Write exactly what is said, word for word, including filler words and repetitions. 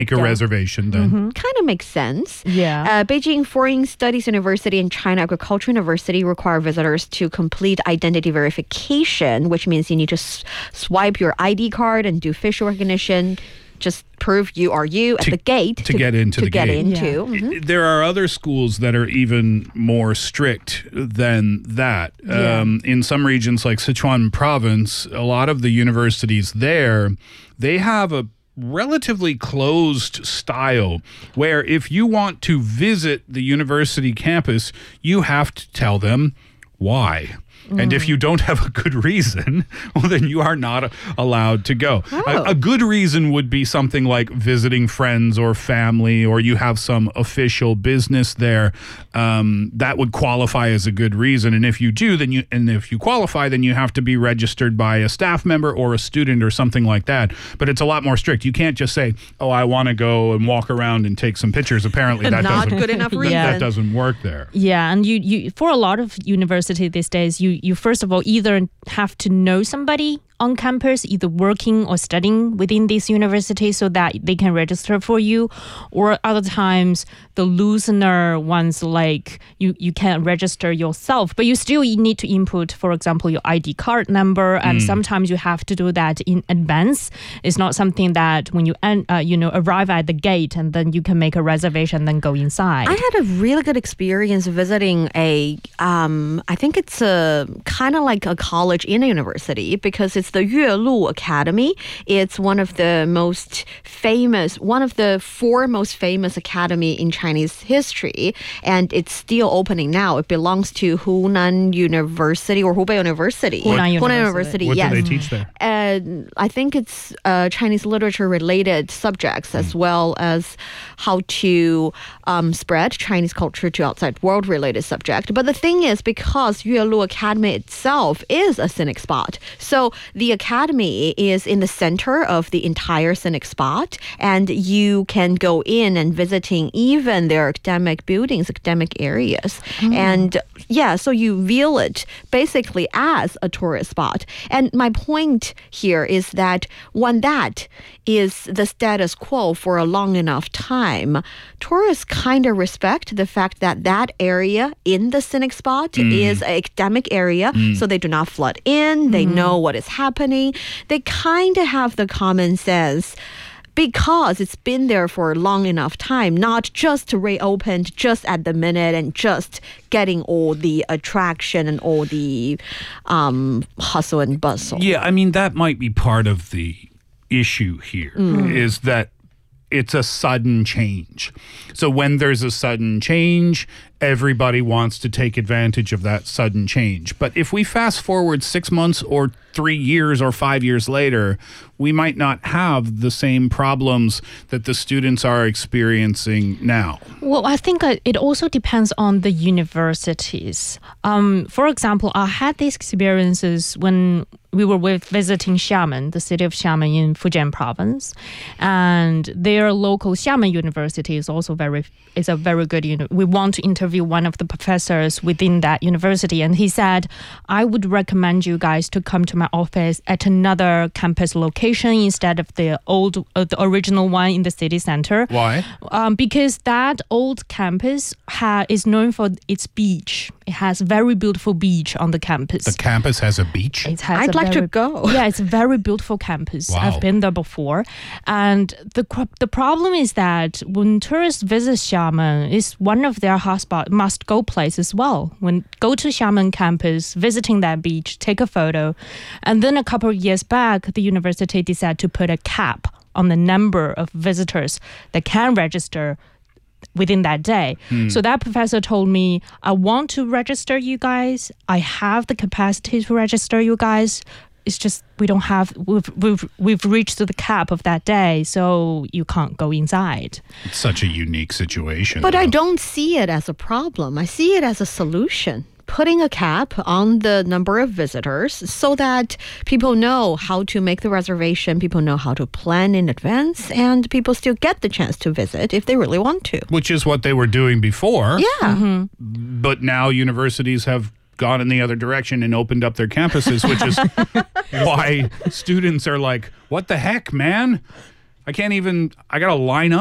make a yeah. reservation then. Mm-hmm. Kind of makes sense. Yeah. Uh, Beijing Foreign Studies University and China Agriculture University require visitors to complete identity verification, which means you need to s- swipe your I D card and do facial recognition. Just prove you are you at to, the gate to, to get into to the get gate. into. Yeah. Mm-hmm. There are other schools that are even more strict than that. Yeah. Um, in some regions like Sichuan province, a lot of the universities there, they have a relatively closed style where if you want to visit the university campus, you have to tell them why. And if you don't have a good reason, well, then you are not allowed to go. Oh. A, a good reason would be something like visiting friends or family, or you have some official business there. Um, that would qualify as a good reason. And if you do, then you and if you qualify, then you have to be registered by a staff member or a student or something like that. But it's a lot more strict. You can't just say, "Oh, I want to go and walk around and take some pictures." Apparently, that not doesn't good enough reason. Yeah. that doesn't work there. Yeah, and you, you for a lot of university these days, you you first of all either have to know somebody on campus, either working or studying within this university so that they can register for you, or other times the loosener ones, like you, you can register yourself, but you still need to input, for example, your I D card number, and mm. sometimes you have to do that in advance. It's not something that when you uh, you know arrive at the gate and then you can make a reservation and then go inside. I had a really good experience visiting a, um, I think it's a kind of like a college in a university, because it's the Yuelu Academy. It's one of the most famous, one of the four most famous academy in Chinese history, and it's still opening now. It belongs to Hunan University or Hubei University. Hunan University. University, what yes. do they teach there? And I think it's uh, Chinese literature related subjects, as well as how to um, spread Chinese culture to outside world related subject. But the thing is, because Yuelu Academy itself is a scenic spot, so the academy is in the center of the entire scenic spot, and you can go in and visiting even their academic buildings, academic areas. Mm. And yeah, so you view it basically as a tourist spot. And my point here is that when that is the status quo for a long enough time, tourists kind of respect the fact that that area in the scenic spot mm. is an academic area, mm. so they do not flood in, they mm. know what is happening. They kind of have the common sense, because it's been there for a long enough time, not just reopened just at the minute and just getting all the attraction and all the um, hustle and bustle. Yeah, I mean, that might be part of the issue here, mm. is that it's a sudden change. So when there's a sudden change, everybody wants to take advantage of that sudden change. But if we fast forward six months or three years or five years later, we might not have the same problems that the students are experiencing now. Well, I think it also depends on the universities. Um, for example, I had these experiences when we were with visiting Xiamen, the city of Xiamen in Fujian province, and their local Xiamen University is also very is a very good. You know, we want to interview one of the professors within that university, and he said, "I would recommend you guys to come to my office at another campus location instead of the old, uh, the original one in the city center." Why? Um, because that old campus ha- is known for its beach. It has very beautiful beach on the campus. The campus has a beach? It has I'd a like very, to go. Yeah, it's a very beautiful campus. Wow. I've been there before. And the the problem is that when tourists visit Xiamen, it's one of their hotspot must-go places as well. When go to Xiamen campus, visiting that beach, take a photo. And then a couple of years back, the university decided to put a cap on the number of visitors that can register within that day. Hmm. So that professor told me, I want to register you guys. I have the capacity to register you guys. It's just we don't have, we've, we've, we've reached the cap of that day, so you can't go inside. It's such a unique situation. But though. I don't see it as a problem. I see it as a solution. Putting a cap on the number of visitors so that people know how to make the reservation, people know how to plan in advance, and people still get the chance to visit if they really want to. Which is what they were doing before. Yeah. Mm-hmm. But now universities have gone in the other direction and opened up their campuses, which is why students are like, what the heck, man? I can't even, I got to line up.